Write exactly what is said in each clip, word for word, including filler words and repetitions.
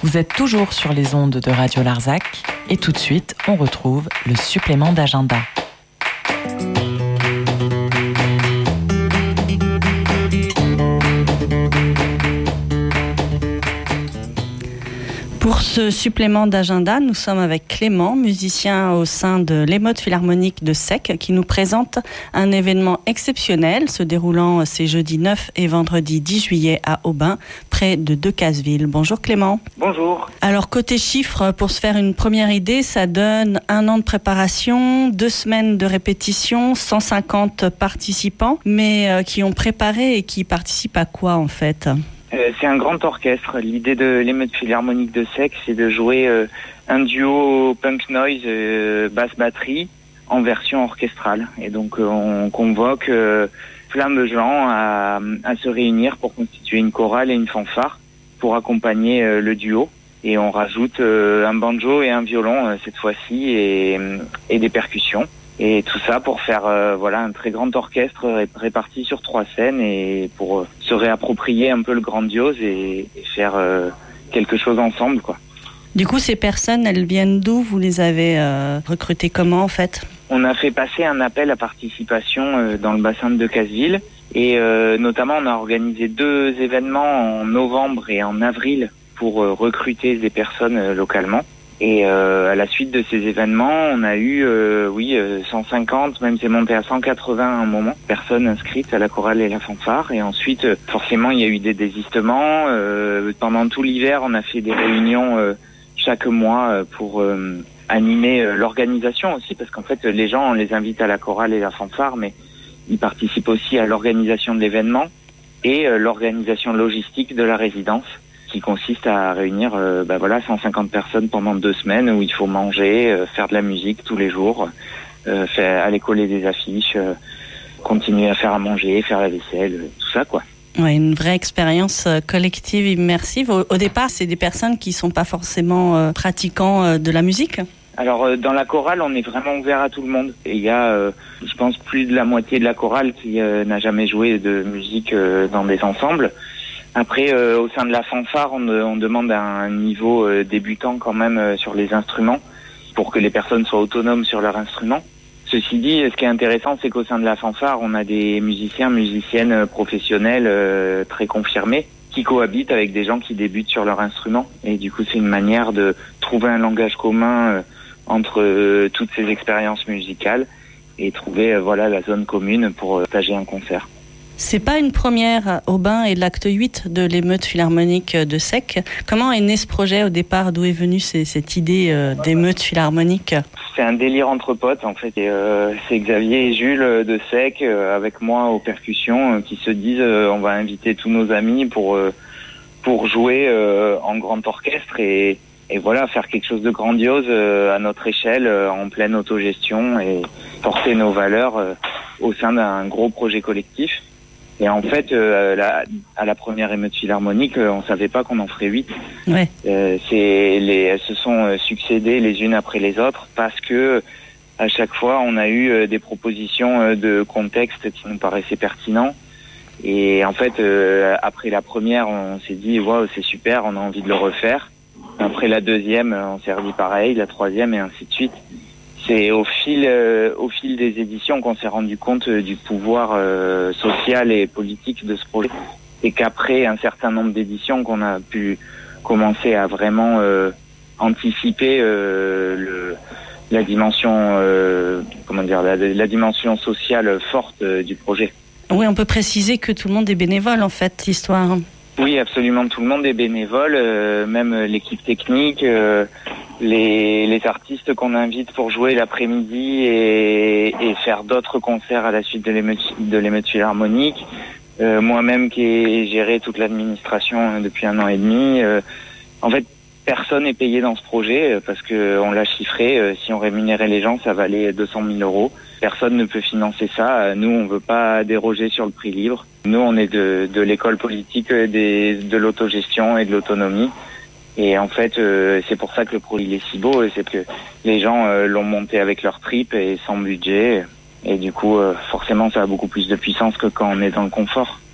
Vous êtes toujours sur les ondes de Radio Larzac et tout de suite, on retrouve le supplément d'agenda. Pour ce supplément d'agenda, nous sommes avec Clément, musicien au sein de l'Émeute Philharmonique de Sec, qui nous présente un événement exceptionnel se déroulant ces jeudis neuf et vendredi dix juillet à Aubin, près de Decazeville. Bonjour Clément. Bonjour. Alors côté chiffres, pour se faire une première idée, ça donne un an de préparation, deux semaines de répétition, cent cinquante participants, mais euh, qui ont préparé et qui participent à quoi en fait ? Euh, c'est un grand orchestre. L'idée de l'Émeute Philharmonique de Sec, c'est de jouer euh, un duo punk noise euh, basse batterie en version orchestrale. Et donc euh, on convoque euh, plein de gens à, à se réunir pour constituer une chorale et une fanfare pour accompagner euh, le duo. Et on rajoute euh, un banjo et un violon euh, cette fois-ci et, et des percussions. Et tout ça pour faire euh, voilà un très grand orchestre ré- réparti sur trois scènes et pour euh, se réapproprier un peu le grandiose et, et faire euh, quelque chose ensemble, quoi. Du coup, ces personnes, elles viennent d'où ? Vous les avez euh, recrutées comment en fait ? On a fait passer un appel à participation euh, dans le bassin de Decazeville et euh, notamment on a organisé deux événements en novembre et en avril pour euh, recruter des personnes euh, localement. Et euh, à la suite de ces événements, on a eu, euh, oui, euh, cent cinquante, même c'est monté à cent quatre-vingts à un moment, personnes inscrites à la chorale et la fanfare. Et ensuite, euh, forcément, il y a eu des désistements. Euh, pendant tout l'hiver, on a fait des réunions euh, chaque mois euh, pour euh, animer euh, l'organisation aussi, parce qu'en fait, les gens, on les invite à la chorale et la fanfare, mais ils participent aussi à l'organisation de l'événement et euh, l'organisation logistique de la résidence, qui consiste à réunir euh, bah voilà cent cinquante personnes pendant deux semaines où il faut manger, euh, faire de la musique tous les jours, euh, faire, aller coller des affiches, euh, continuer à faire à manger, faire la vaisselle, euh, tout ça quoi. Ouais, une vraie expérience euh, collective immersive. Au, au départ, c'est des personnes qui sont pas forcément euh, pratiquants euh, de la musique. Alors euh, dans la chorale, on est vraiment ouvert à tout le monde. Et il y a, euh, je pense, plus de la moitié de la chorale qui euh, n'a jamais joué de musique euh, dans des ensembles. Après, euh, au sein de la fanfare, on, on demande un niveau euh, débutant quand même euh, sur les instruments pour que les personnes soient autonomes sur leurs instruments. Ceci dit, ce qui est intéressant, c'est qu'au sein de la fanfare, on a des musiciens, musiciennes professionnels euh, très confirmés qui cohabitent avec des gens qui débutent sur leur instrument. Et du coup, c'est une manière de trouver un langage commun euh, entre euh, toutes ces expériences musicales et trouver euh, voilà la zone commune pour euh, partager un concert. C'est pas une première à Aubin et l'acte huit de l'Émeute Philharmonique de Sec. Comment est né ce projet au départ ? D'où est venue ces, cette idée euh, d'émeute philharmonique ? C'est un délire entre potes en fait. Et, euh, c'est Xavier et Jules de Sec euh, avec moi aux percussions euh, qui se disent euh, on va inviter tous nos amis pour euh, pour jouer euh, en grand orchestre et, et voilà faire quelque chose de grandiose euh, à notre échelle euh, en pleine autogestion et porter nos valeurs euh, au sein d'un gros projet collectif. Et en fait, euh, la, à la première émeute philharmonique, euh, on savait pas qu'on en ferait huit. Ouais. Euh, c'est les, elles se sont euh, succédées les unes après les autres parce que à chaque fois, on a eu euh, des propositions euh, de contexte qui nous paraissaient pertinents. Et en fait, euh, après la première, on s'est dit waouh, c'est super, on a envie de le refaire. Après la deuxième, on s'est redit pareil, la troisième et ainsi de suite. C'est au fil, euh, au fil des éditions qu'on s'est rendu compte euh, du pouvoir euh, social et politique de ce projet. Et qu'après un certain nombre d'éditions, qu'on a pu commencer à vraiment euh, anticiper euh, le, la dimension, euh, comment dire, la, la dimension sociale forte euh, du projet. Oui, on peut préciser que tout le monde est bénévole en fait, l'histoire. Oui, absolument, tout le monde est bénévole, euh, même l'équipe technique. Euh, Les, les artistes qu'on invite pour jouer l'après-midi et, et faire d'autres concerts à la suite de l'émeute, de l'émeute philharmonique. Euh, moi-même qui ai géré toute l'administration depuis un an et demi. Euh, en fait, personne n'est payé dans ce projet parce que on l'a chiffré. Euh, si on rémunérait les gens, ça valait deux cent mille euros. Personne ne peut financer ça. Nous, on veut pas déroger sur le prix libre. Nous, on est de, de l'école politique des, de l'autogestion et de l'autonomie. Et en fait, euh, c'est pour ça que le projet il est si beau, c'est que les gens euh, l'ont monté avec leur tripes et sans budget. Et du coup, euh, forcément, ça a beaucoup plus de puissance que quand on est dans le confort.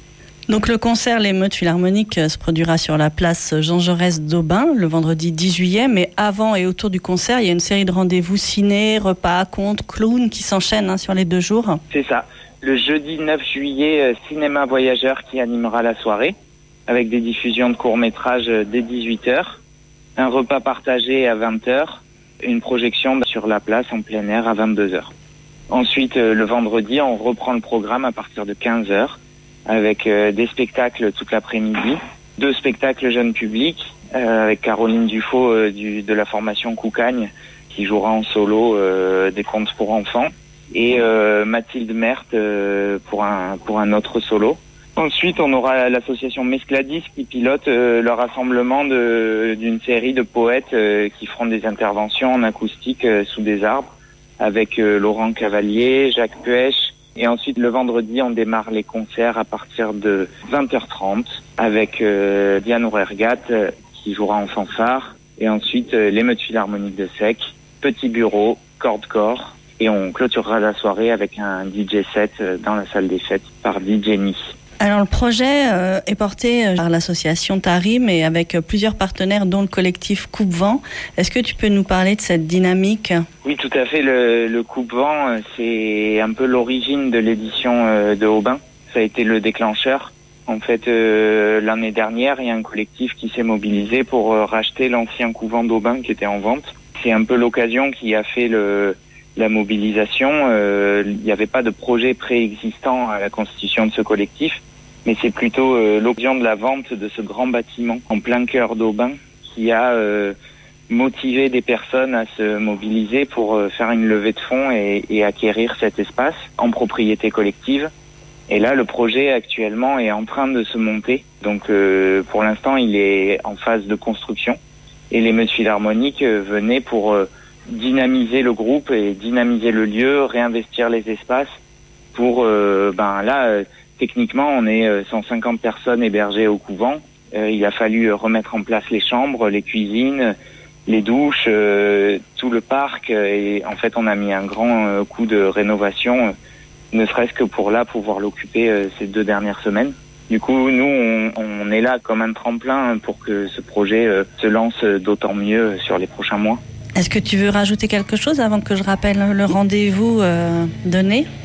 Donc le concert L'émeute philharmonique se produira sur la place Jean Jaurès d'Aubin le vendredi dix juillet, mais avant et autour du concert, il y a une série de rendez-vous ciné, repas, contes, clowns qui s'enchaînent hein, sur les deux jours. C'est ça. Le jeudi neuf juillet, Cinéma Voyageur qui animera la soirée, avec des diffusions de courts-métrages dès dix-huit heures, un repas partagé à vingt heures, une projection sur la place en plein air à vingt-deux heures. Ensuite, le vendredi, on reprend le programme à partir de quinze heures, avec euh, des spectacles toute l'après-midi, deux spectacles jeunes publics, euh, avec Caroline Dufaux euh, du, de la formation Coucagne, qui jouera en solo euh, des contes pour enfants, et euh, Mathilde Merthe euh, pour, un, pour un autre solo. Ensuite, on aura l'association Mescladis qui pilote euh, le rassemblement de, d'une série de poètes euh, qui feront des interventions en acoustique euh, sous des arbres, avec euh, Laurent Cavalier, Jacques Puech. Et ensuite, le vendredi, on démarre les concerts à partir de vingt heures trente avec euh, Diane Ourergat euh, qui jouera en fanfare. Et ensuite, euh, l'émeute philharmonique de Sec, Petit Bureau, Corde-Corps. Et on clôturera la soirée avec un D J set euh, dans la salle des fêtes par D J Ni. Alors le projet euh, est porté par l'association Tarim et avec euh, plusieurs partenaires dont le collectif Coupe-Vent. Est-ce que tu peux nous parler de cette dynamique ? Oui, tout à fait. Le, le Coupe-Vent, euh, c'est un peu l'origine de l'édition euh, de Aubin. Ça a été le déclencheur. En fait, euh, l'année dernière, il y a un collectif qui s'est mobilisé pour euh, racheter l'ancien couvent d'Aubin qui était en vente. C'est un peu l'occasion qui a fait le, la mobilisation. Euh, il n'y avait pas de projet préexistant à la constitution de ce collectif. Mais c'est plutôt euh, l'occasion de la vente de ce grand bâtiment en plein cœur d'Aubin qui a euh, motivé des personnes à se mobiliser pour euh, faire une levée de fonds et, et acquérir cet espace en propriété collective. Et là, le projet actuellement est en train de se monter. Donc euh, pour l'instant, il est en phase de construction. Et l'émeute philharmonique euh, venait pour euh, dynamiser le groupe et dynamiser le lieu, réinvestir les espaces pour, euh, ben là... Euh, Techniquement, on est cent cinquante personnes hébergées au couvent. Euh, il a fallu remettre en place les chambres, les cuisines, les douches, euh, tout le parc. Et en fait, on a mis un grand euh, coup de rénovation, euh, ne serait-ce que pour là pouvoir l'occuper euh, ces deux dernières semaines. Du coup, nous, on, on est là comme un tremplin pour que ce projet euh, se lance d'autant mieux sur les prochains mois. Est-ce que tu veux rajouter quelque chose avant que je rappelle le rendez-vous euh, donné ?